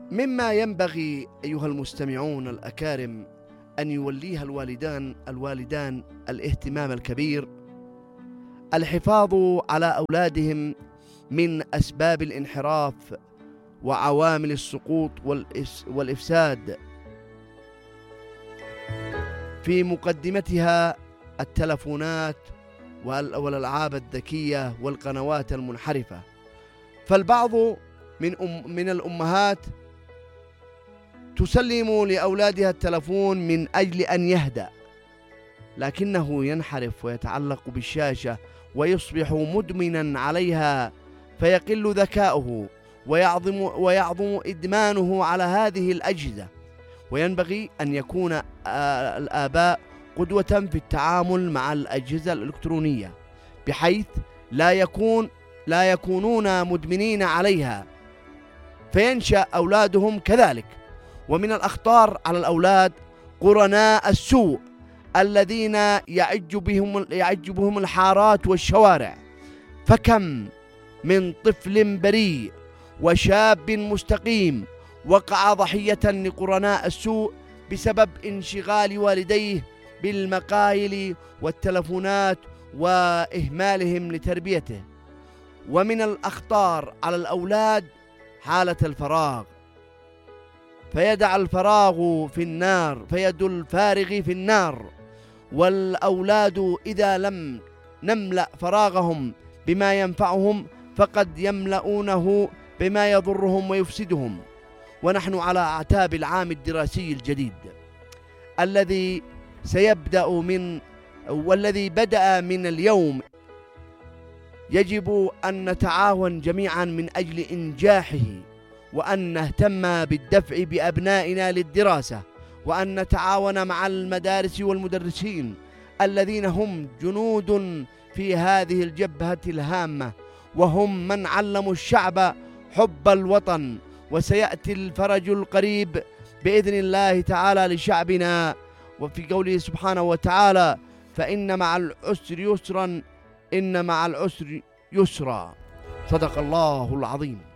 مما ينبغي أيها المستمعون الأكارم أن يوليها الوالدان الاهتمام الكبير الحفاظ على أولادهم من أسباب الانحراف وعوامل السقوط والإفساد، في مقدمتها التلفونات والألعاب الذكية والقنوات المنحرفة. فالبعض من الأمهات تسلم لأولادها التلفون من أجل أن يهدأ، لكنه ينحرف ويتعلق بالشاشة ويصبح مدمنا عليها، فيقل ذكاؤه ويعظم إدمانه على هذه الأجهزة. وينبغي أن يكون الآباء قدوة في التعامل مع الأجهزة الإلكترونية، بحيث لا يكونون مدمنين عليها فينشأ أولادهم كذلك. ومن الأخطار على الأولاد قرناء السوء الذين يعج بهم الحارات والشوارع، فكم من طفل بريء وشاب مستقيم وقع ضحية لقرناء السوء بسبب انشغال والديه بالمقايل والتلفونات وإهمالهم لتربيته. ومن الأخطار على الأولاد حالة الفراغ، فيد الفارغ في النار. والأولاد إذا لم نملأ فراغهم بما ينفعهم فقد يملؤونه بما يضرهم ويفسدهم. ونحن على أعتاب العام الدراسي الجديد والذي بدأ من اليوم. يجب أن نتعاون جميعا من أجل إنجاحه، وأن نهتم بالدفع بأبنائنا للدراسة، وأن نتعاون مع المدارس والمدرسين الذين هم جنود في هذه الجبهة الهامة، وهم من علموا الشعب حب الوطن. وسيأتي الفرج القريب بإذن الله تعالى لشعبنا، وفي قوله سبحانه وتعالى: فإن مع العسر يسرا إن مع العسر يسرا. صدق الله العظيم.